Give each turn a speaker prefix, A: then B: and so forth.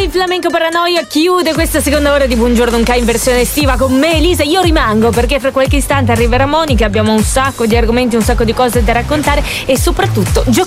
A: DJ Flamenco Paranoia chiude questa seconda ora di Buongiorno Unca in versione estiva con me, Elisa. Io rimango perché fra qualche istante arriverà Monica. Abbiamo un sacco di argomenti, un sacco di cose da raccontare e soprattutto giocare